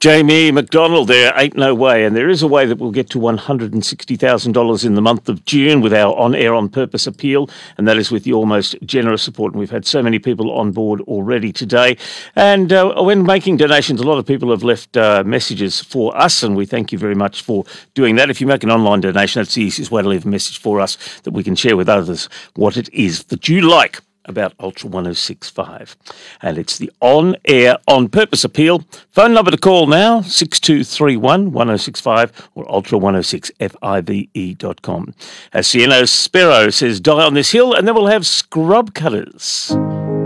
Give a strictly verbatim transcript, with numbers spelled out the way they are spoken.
Jamie McDonald there, ain't no way. And there is a way that we'll get to one hundred sixty thousand dollars in the month of June with our On Air On Purpose appeal, and that is with your most generous support. And we've had so many people on board already today. And uh, when making donations, a lot of people have left uh, messages for us, and we thank you very much for doing that. If you make an online donation, that's the easiest way to leave a message for us that we can share with others what it is that you like about Ultra one oh six point five. And it's the On Air On Purpose appeal. Phone number to call now, six two three one, one oh six five or ultra one oh six five dot com. As Sienna Sparrow says, die on this hill and then we'll have scrub cutters.